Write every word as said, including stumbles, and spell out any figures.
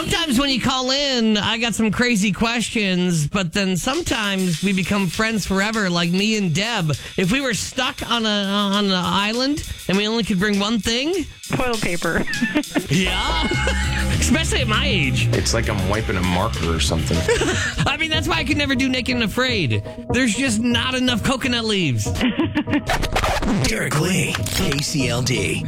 sometimes when you call in, I got some crazy questions, but then sometimes we become friends forever, like me and Deb. If we were stuck on a on an island and we only could bring one thing, Toilet paper. yeah, especially at my age. It's like I'm wiping a marker or something. I mean, that's why I could never do Naked and Afraid. There's just not enough coconut leaves. Derek Lee, K C L D.